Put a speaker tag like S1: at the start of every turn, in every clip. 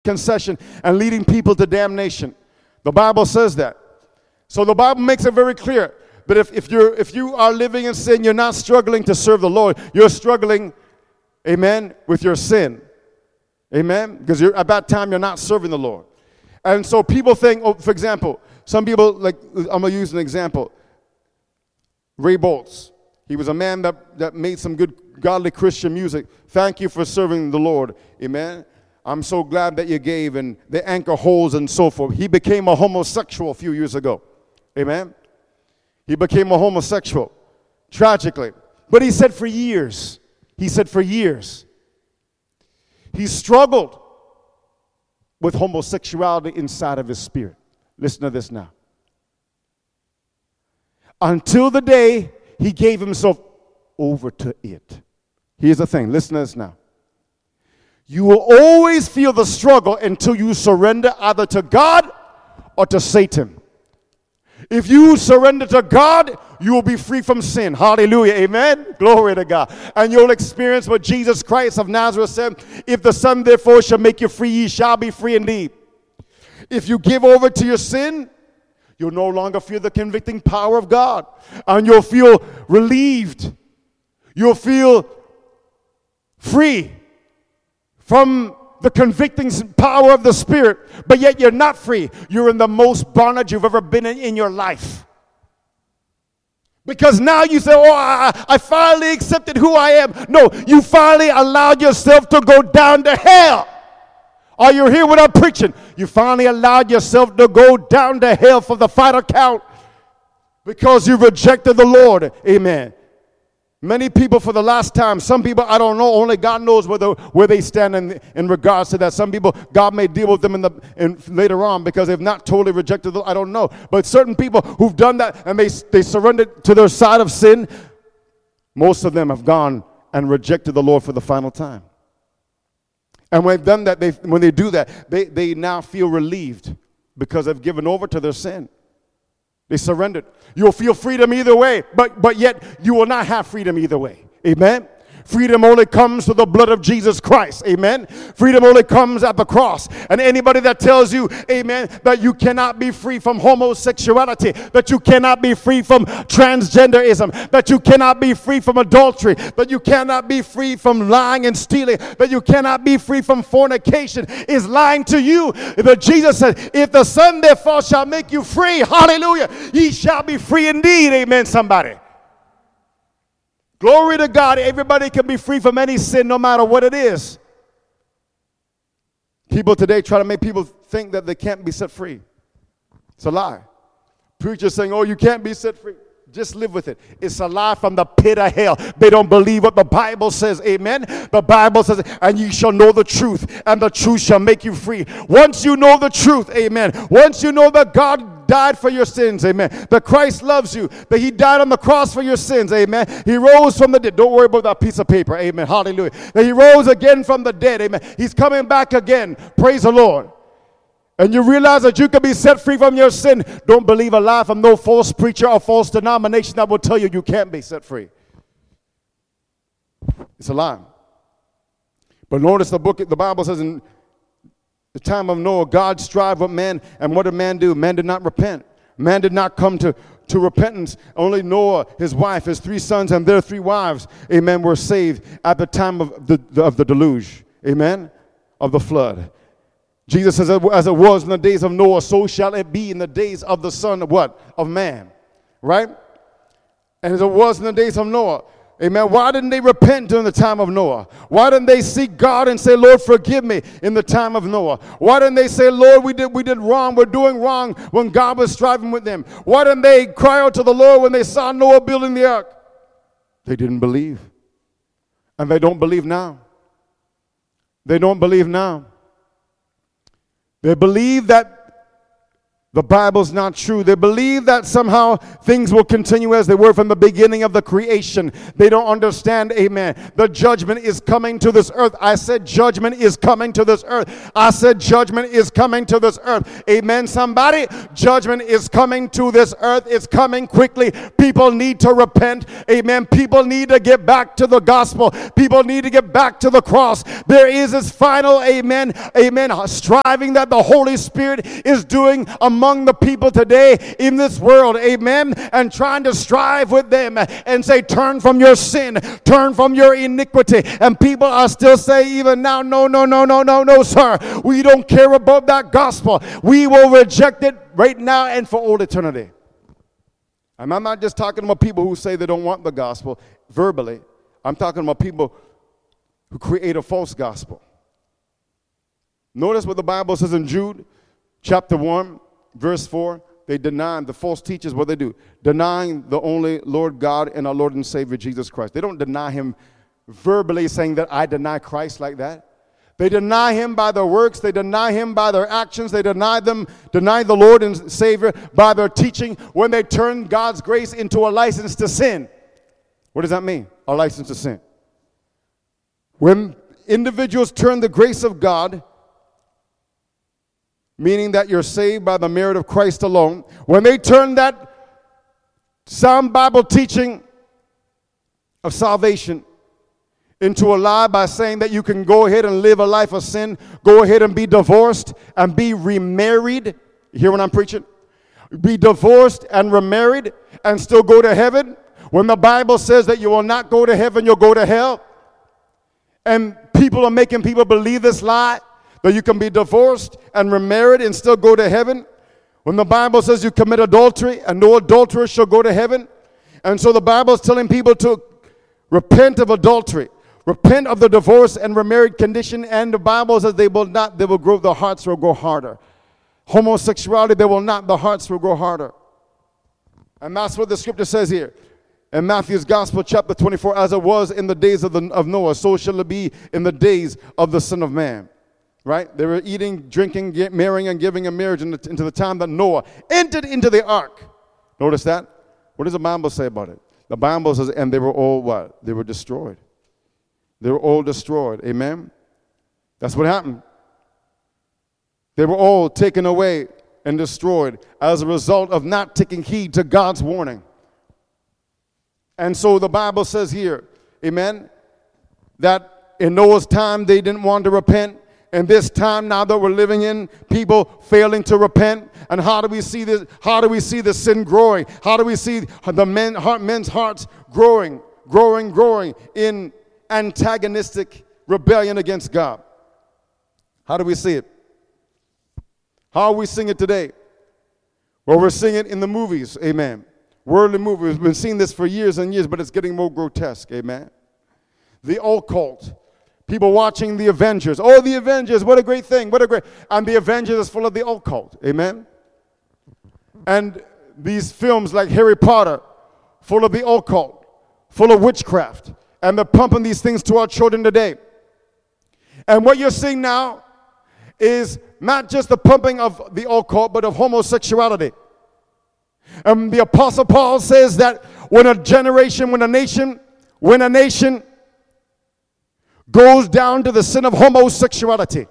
S1: concession and leading people to damnation. The Bible says that. So the Bible makes it very clear that if you are living in sin, you're not struggling to serve the Lord. You're struggling, amen, with your sin. Amen? Because at that time, you're not serving the Lord. And so people think, for example, some people, like, I'm going to use an example. Ray Boltz. He was a man that made some good, godly Christian music. Thank you for serving the Lord. Amen? I'm so glad that you gave, and the anchor holds and so forth. He became a homosexual a few years ago. Amen? He became a homosexual, tragically. But he said for years, he struggled with homosexuality inside of his spirit. Listen to this now. Until the day he gave himself over to it. Here's the thing. Listen to this now. You will always feel the struggle until you surrender either to God or to Satan. If you surrender to God, you will be free from sin. Hallelujah. Amen. Glory to God. And you'll experience what Jesus Christ of Nazareth said, if the Son therefore shall make you free, ye shall be free indeed. If you give over to your sin, you'll no longer feel the convicting power of God. And you'll feel relieved. You'll feel free from the convicting power of the Spirit, but yet you're not free. You're in the most bondage you've ever been in your life. Because now you say, I finally accepted who I am. No, you finally allowed yourself to go down to hell. Are you here without preaching? You finally allowed yourself to go down to hell for the final count because you rejected the Lord. Amen. Many people for the last time, some people, I don't know, only God knows where they stand in regards to that. Some people, God may deal with them later on because they've not totally rejected I don't know. But certain people who've done that and they surrendered to their side of sin, most of them have gone and rejected the Lord for the final time. And when they've done that, when they do that, they now feel relieved because they've given over to their sin. They surrendered. You'll feel freedom either way, but yet you will not have freedom either way. Amen? Freedom only comes through the blood of Jesus Christ. Amen? Freedom only comes at the cross. And anybody that tells you, amen, that you cannot be free from homosexuality, that you cannot be free from transgenderism, that you cannot be free from adultery, that you cannot be free from lying and stealing, that you cannot be free from fornication, is lying to you. But Jesus said, if the Son therefore shall make you free, hallelujah, ye shall be free indeed. Amen, somebody. Glory to God. Everybody can be free from any sin no matter what it is. People today try to make people think that they can't be set free. It's a lie. Preachers saying, oh, you can't be set free. Just live with it. It's a lie from the pit of hell. They don't believe what the Bible says. Amen. The Bible says, and ye shall know the truth, and the truth shall make you free. Once you know the truth, amen. Once you know that God died for your sins, amen. That Christ loves you, that he died on the cross for your sins, amen. He rose from the dead. Don't worry about that piece of paper, amen. Hallelujah. That he rose again from the dead, amen. He's coming back again. Praise the Lord. And you realize that you can be set free from your sin. Don't believe a lie from no false preacher or false denomination that will tell you you can't be set free. It's a lie. But notice the Bible says in the time of Noah, God strived with man, and what did man do? Man did not repent. Man did not come to repentance. Only Noah, his wife, his 3 sons, and their 3 wives, amen, were saved at the time of the deluge, amen, of the flood. Jesus says, as it was in the days of Noah, so shall it be in the days of the Son of what? Of man. Right? And as it was in the days of Noah. Amen. Why didn't they repent during the time of Noah? Why didn't they seek God and say, Lord, forgive me in the time of Noah? Why didn't they say, Lord, we did wrong, we're doing wrong when God was striving with them? Why didn't they cry out to the Lord when they saw Noah building the ark? They didn't believe. And they don't believe now. They don't believe now. They believe that The Bible's not true. They believe that somehow things will continue as they were from the beginning of the creation. They don't understand, amen. The judgment is coming to this earth. I said judgment is coming to this earth. I said judgment is coming to this earth. Amen, somebody? Judgment is coming to this earth. It's coming quickly. People need to repent. Amen. People need to get back to the gospel. People need to get back to the cross. There is this final, amen, striving that the Holy Spirit is doing among the people today in this world, amen, and trying to strive with them and say, turn from your sin, turn from your iniquity. And people are still saying even now, no, sir. We don't care about that gospel. We will reject it right now and for all eternity. And I'm not just talking about people who say they don't want the gospel verbally. I'm talking about people who create a false gospel. Notice what the Bible says in Jude chapter 1, verse 4. They deny, the false teachers, what they do? Denying the only Lord God and our Lord and Savior Jesus Christ. They don't deny him verbally saying that I deny Christ like that. They deny him by their works. They deny him by their actions. They deny the Lord and Savior by their teaching when they turn God's grace into a license to sin. What does that mean? A license to sin. When individuals turn the grace of God, meaning that you're saved by the merit of Christ alone, when they turn that sound Bible teaching of salvation into a lie by saying that you can go ahead and live a life of sin, go ahead and be divorced and be remarried. You hear what I'm preaching? Be divorced and remarried and still go to heaven, when the Bible says that you will not go to heaven, you'll go to hell. And people are making people believe this lie, that you can be divorced and remarried and still go to heaven. When the Bible says you commit adultery and no adulterer shall go to heaven. And so the Bible is telling people to repent of adultery, repent of the divorce and remarried condition. And the Bible says they will grow, their hearts will grow harder. Homosexuality, they will not, the hearts will grow harder. And that's what the scripture says here. In Matthew's Gospel, chapter 24, as it was in the days of Noah, so shall it be in the days of the Son of Man. Right? They were eating, drinking, marrying, and giving in marriage into the time that Noah entered into the ark. Notice that? What does the Bible say about it? The Bible says, and they were all what? They were destroyed. They were all destroyed. Amen? That's what happened. They were all taken away and destroyed as a result of not taking heed to God's warning. And so the Bible says here, amen, that in Noah's time they didn't want to repent. And this time now that we're living in, people failing to repent. And how do we see this? How do we see the sin growing? How do we see the men's hearts growing in antagonistic rebellion against God? How do we see it? How are we seeing it today? Well, we're seeing it in the movies, amen. Worldly movies. We've been seeing this for years and years, but it's getting more grotesque, amen. The occult. People watching the Avengers. Oh, the Avengers, what a great thing. And the Avengers is full of the occult. Amen. And these films like Harry Potter, full of the occult, full of witchcraft. And they're pumping these things to our children today. And what you're seeing now is not just the pumping of the occult, but of homosexuality. And the Apostle Paul says that when a nation goes down to the sin of homosexuality,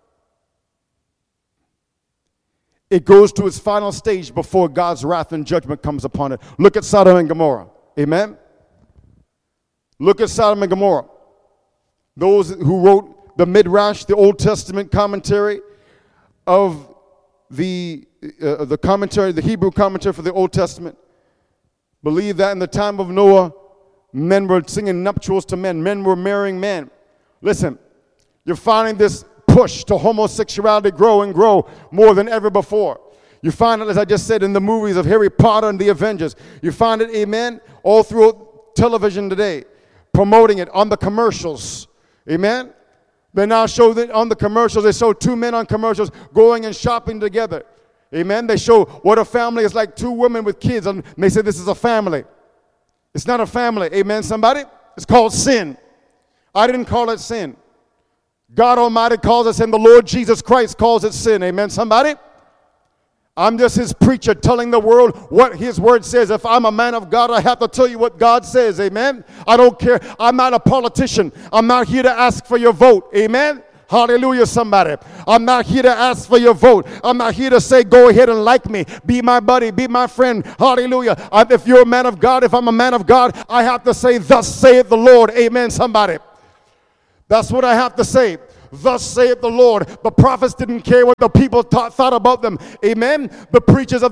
S1: it goes to its final stage before God's wrath and judgment comes upon it. Look at Sodom and Gomorrah. Amen? Look at Sodom and Gomorrah. Those who wrote the Midrash, the Old Testament commentary of the commentary, the Hebrew commentary for the Old Testament, believe that in the time of Noah, men were singing nuptials to men. Men were marrying men. Listen, you're finding this push to homosexuality grow and grow more than ever before. You find it, as I just said, in the movies of Harry Potter and the Avengers. You find it, amen, all through television today, promoting it on the commercials. Amen? They now show that on the commercials, they show two men on commercials going and shopping together. Amen? They show what a family is like, two women with kids, and they say this is a family. It's not a family. Amen, somebody? It's called sin. I didn't call it sin. God Almighty calls it sin. The Lord Jesus Christ calls it sin. Amen, somebody? I'm just his preacher telling the world what his word says. If I'm a man of God, I have to tell you what God says. Amen. I don't care. I'm not a politician. I'm not here to ask for your vote. Amen. Hallelujah, somebody. I'm not here to ask for your vote. I'm not here to say, go ahead and like me. Be my buddy. Be my friend. Hallelujah. If you're a man of God, if I'm a man of God, I have to say, thus saith the Lord. Amen, somebody. That's what I have to say. Thus saith the Lord. The prophets didn't care what the people thought about them. Amen. The preachers of